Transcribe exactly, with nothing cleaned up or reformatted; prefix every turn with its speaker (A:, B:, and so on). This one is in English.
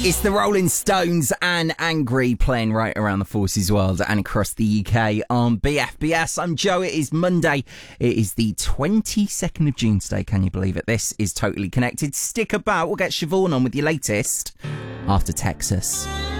A: It's the Rolling Stones and Angry playing right around the Forces world and across the U K on B F B S. I'm Joe. It is Monday. It is the twenty-second of June today. Can you believe it? This is Totally Connected. Stick about. We'll get Siobhan on with your latest after Texas.